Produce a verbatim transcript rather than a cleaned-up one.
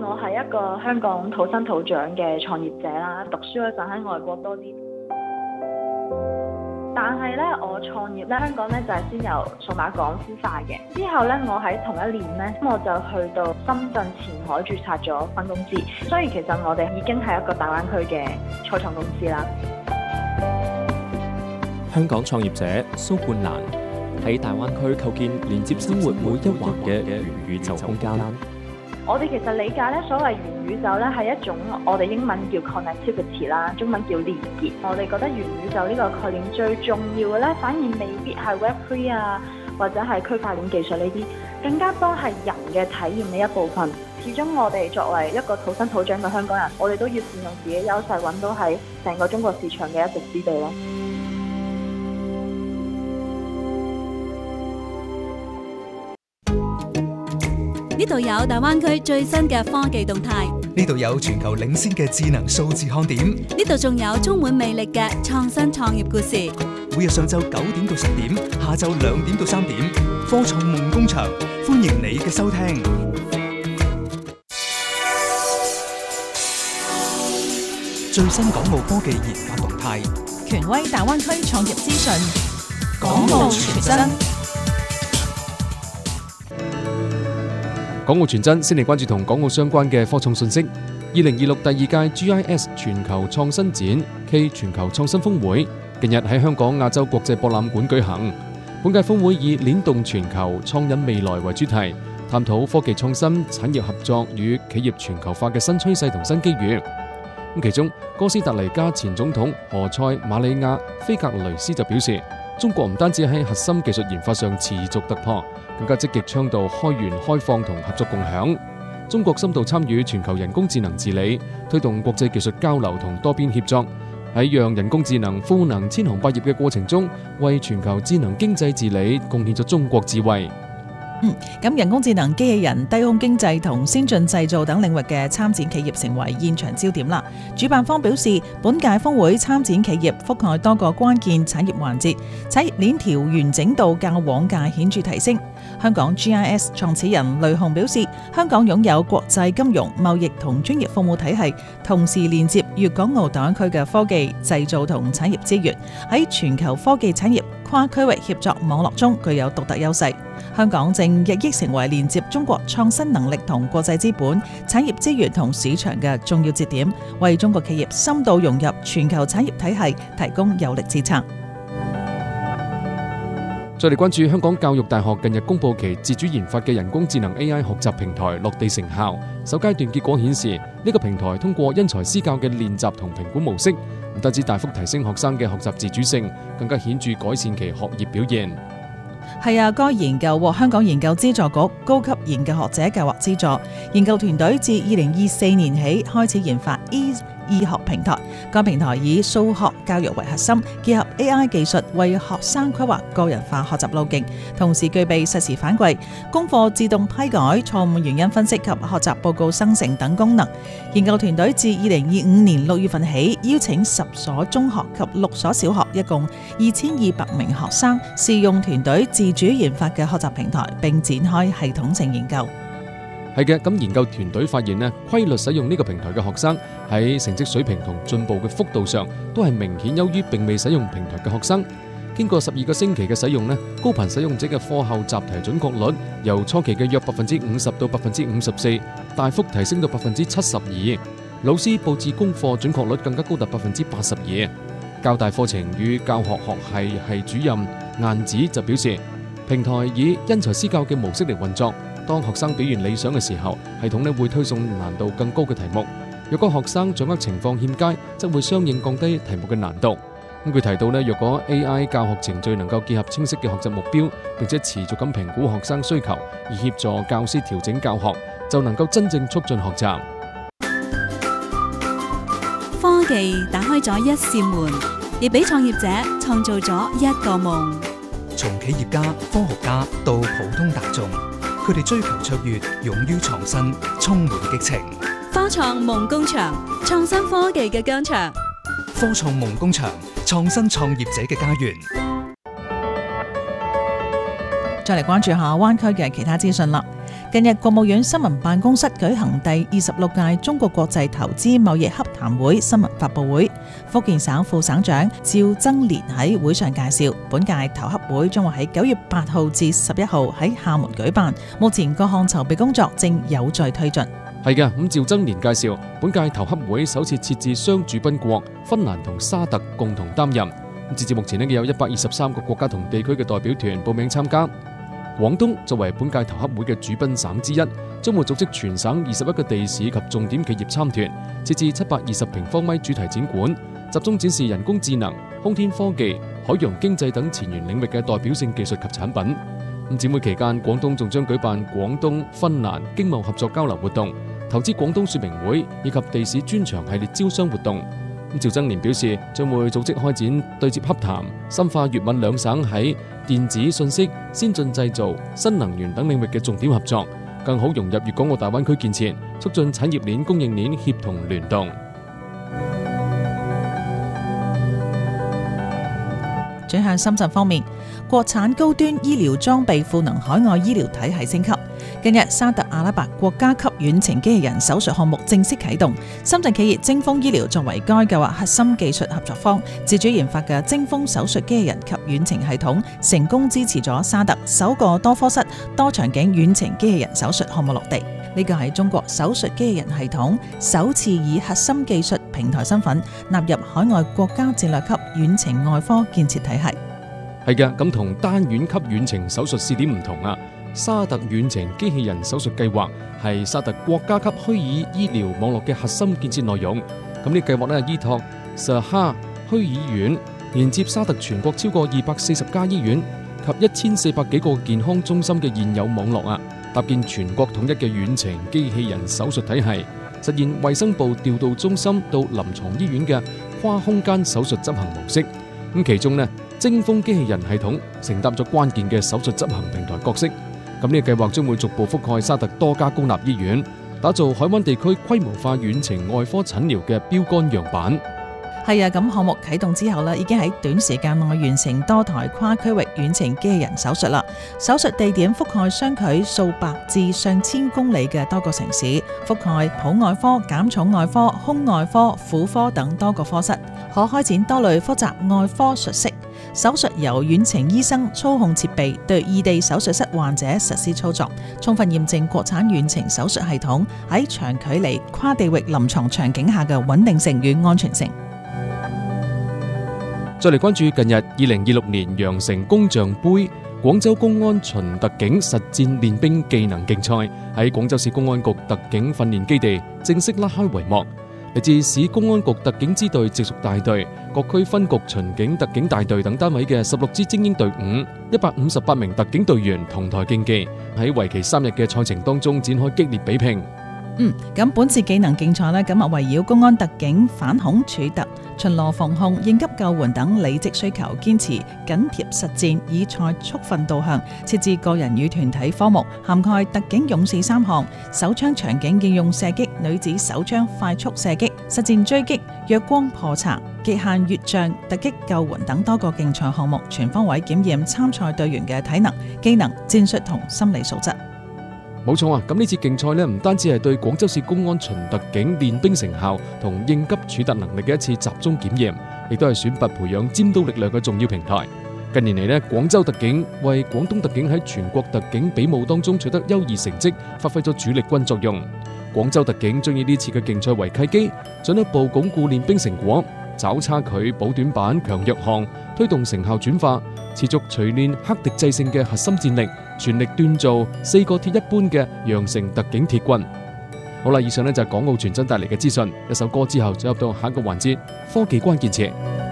我係一個香港土生土長嘅創業者啦，讀書嗰陣喺外國多啲。但係咧，我創業咧，香港咧就係先由數碼港孵化嘅。之後咧，我喺同一年咧，我就去到深圳前海註冊咗分公司。所以其實我哋已經係一個大灣區嘅初創公司啦。 香港創業者蘇冠蘭喺大灣區構建連接生活每一環嘅元宇宙空間。 我哋其實理解咧，所謂元宇宙咧係一種我哋英文叫 connectivity 啦，中文叫連結。我哋覺得元宇宙呢個概念最重要嘅咧，反而未必係 Web 三 啊，或者係區塊鏈技術呢啲，更加多係人嘅體驗呢一部分。始終我哋作為一個土生土長嘅香港人，我哋都要善用自己優勢，揾到喺成個中國市場嘅一席之地咯。 呢度有大灣區最新嘅科技動態， 呢度有全球領先嘅智能數字看點， 呢度仲有充滿魅力嘅創新創業故事。 每日上晝九點到十點，下晝兩點到三點，科創夢工場，歡迎你嘅收聽。最新港澳科技研發動態， 權威大灣區創業資訊， 港澳全真。 港澳全真，先嚟關注同港澳相關嘅科創信息。二零二六第二屆 G I S 全球創新展暨全球創新峰會近日喺香港亞洲國際博覽館舉行。本屆峰會以聯動全球創引未來為主題，探討科技創新、產業合作與企業全球化嘅新趨勢同新機遇。咁其中，哥斯達黎加前總統何塞馬里亞菲格雷斯就表示，中國唔單止喺核心技術研發上持續突破，更加積極倡導開源開放同合作共享。中國深度參與全球人工智能治理，推動國際技術交流同多邊協作，喺讓人工智能賦能千行百業嘅過程中，為全球智能經濟治理貢獻咗中國智慧。 嗯，咁人工智能、機器人、低空經濟同先進製造等領域嘅參展企業成為現場焦點啦。主辦方表示，本屆峰會參展企業覆蓋多個關鍵產業環節，產業鏈條完整度較往屆顯著提升。香港 G I S 創始人雷雄表示，香港擁有國際金融、貿易同專業服務體系，同時連接粵港澳大灣區嘅科技、製造同產業資源，喺全球科技產業跨區域協作網絡中具有獨特優勢。香港正日益成為連接中國創新能力同國際資本、產業資源同市場嘅重要節點，為中國企業深度融入全球產業體系提供有力支撐。 再嚟關注香港教育大學近日公布其自主研發嘅人工智能 A I 學習平台落地成效。首階段結果顯示，呢個平台通過因材施教嘅練習同評估模式，唔單止大幅提升學生嘅學習自主性，更加顯著改善其學業表現。 係啊，該研究獲香港研究資助局高級研究學者計劃資助，研究團隊自二零二四年起開始研發 Ease 醫學平台。該平台以數學教育為核心，結合 A I 技術為學生規劃個人化學習路徑，同時具備實時反饋、功課自動批改、錯誤原因分析及學習報告生成等功能。研究團隊自二零二五年六月份起，邀請十所中學及六所小學，一共二千二百名學生試用團隊自主研發嘅學習平台，並展開系統性研究。 係嘅，咁研究團隊發現呢，規律使用呢個平台嘅學生喺成績水平同進步嘅幅度上，都係明顯優於並未使用平台嘅學生。經過十二個星期嘅使用呢，高頻使用者嘅課後習題準確率由初期嘅約百分之五十到百分之五十四，大幅提升到百分之七十二。老師佈置功課準確率更加高達百分之八十二。教大課程與教學學系系主任晏子就表示，平台以因材施教嘅模式嚟運作。當學生表現理想嘅時候，系統咧會推送難度更高嘅題目。若果學生掌握情況欠佳，則會相應降低題目嘅難度。咁佢提到咧，若果 A I 教學程序能夠結合清晰嘅學習目標，並且持續咁評估學生需求，以協助教師調整教學，就能夠真正促進學習。 科技打開咗一扇門，亦俾創業者創造咗一個夢。 從企業家、科學家到普通大眾，佢哋追求卓越，勇於創新，充滿激情。 科創夢工場，創新科技嘅疆場。 科創夢工場，創新創業者嘅家園。 再嚟關注下灣區嘅其他資訊啦。 近日，國務院新聞辦公室舉行第二十六屆中國國際投資貿易洽談會新聞發佈會，福建省副省長趙增年喺會上介紹，本屆投洽會將會喺九月八號至十一號喺廈門舉辦，目前各項籌備工作正有序推進。 係嘅，咁趙增年介紹，本屆投洽會首次設置雙主賓國芬蘭同沙特共同擔任。截至目前呢，有一百二十三個國家同地區嘅代表團報名參加。廣東作為本屆投洽會嘅主賓省之一，將會組織全省二十一個地市及重點企業參團，設置七百二十平方米主題展館，集中展示人工智能、空天科技、海洋經濟等前沿領域嘅代表性技術及產品。咁展會期間，廣東仲將舉辦廣東芬蘭經貿合作交流活動、投資廣東說明會以及地市專場系列招商活動。趙增年表示，將會組織開展對接洽談，深化粵閩兩省喺電子、信息、先進製造、新能源等領域嘅重點合作，更好融入粵港澳大灣區建設，促進產業鏈、供應鏈協同聯動。 轉向深圳方面，國產高端醫療裝備賦能海外醫療體系升級。近日，沙特阿拉伯國家級遠程機器人手術項目正式啟動。深圳企業精鋒醫療作為該計劃核心技術合作方，自主研發嘅精鋒手術機器人及遠程系統，成功支持咗沙特首個多科室、多場景遠程機器人手術項目落地。呢個係中國手術機器人系統首次以核心技術平台身份納入海外國家戰略級遠程外科建設體系。 係嘅，咁同單院級遠程手術試點唔同啊。沙特遠程機器人手術計劃係沙特國家級虛擬醫療網絡嘅核心建設內容。咁呢計劃呢，依託 Saha 虛擬院，連接沙特全國超過二百四十家醫院及一千四百幾個健康中心嘅現有網絡啊，搭建全國統一嘅遠程機器人手術體系，實現衛生部調度中心到臨床醫院嘅跨空間手術執行模式。咁其中呢，精鋒機器人系統承擔咗關鍵嘅手術執行平台角色。咁呢個計劃將會逐步覆蓋沙特多家公立醫院，打造海灣地區規模化遠程外科診療嘅標杆樣板。 係啊，咁項目啟動之後呢，已經喺短時間內完成多台跨區域遠程機器人手術啦。手術地點覆蓋相距數百至上千公里嘅多個城市，覆蓋普外科、減重外科、胸外科、婦科等多個科室，可開展多類複雜外科術式。手術由遠程醫生操控設備對異地手術室患者實施操作，充分驗證國產遠程手術系統喺長距離跨地域臨床場景下嘅穩定性與安全性。 再嚟關注近日二零二六年羊城工匠杯廣州公安巡特警實戰練兵技能競賽喺廣州市公安局特警訓練基地正式拉開帷幕。嚟自市公安局特警支隊直屬大隊、各區分局巡警特警大隊等單位嘅十六支精英隊伍，一百五十八名特警隊員同台競技，喺為期三日嘅賽程當中展開激烈比拼。 嗯，咁本次技能競賽呢，咁啊圍繞公安特警反恐處特、巡邏防控、應急救援等履職需求，堅持緊貼實戰，以賽速訓導向，設置個人與團體科目，涵蓋特警勇士三項、手槍場景應用射擊、女子手槍快速射擊、實戰追擊、弱光破賊、極限越障、突擊救援等多個競賽項目，全方位檢驗參賽隊員嘅體能、機能、戰術同心理素質。 冇錯啊！咁呢次競賽呢，唔單止係對廣州市公安巡特警練兵成效同應急處達能力嘅一次集中檢驗，亦都係選拔培養尖刀力量嘅重要平台。近年嚟呢，廣州特警為廣東特警喺全國特警比武當中取得優異成績，發揮咗主力軍作用。廣州特警將以呢次嘅競賽為契機，進一步鞏固練兵成果，找差距、補短板、強弱項，推動成效轉化，持續錘煉克敵制勝嘅核心戰力，全力鍛造四個鐵一般嘅羊城特警鐵軍。好啦，以上呢就係港澳傳真帶嚟嘅資訊。一首歌之後，就入到下一個環節，科技關鍵詞。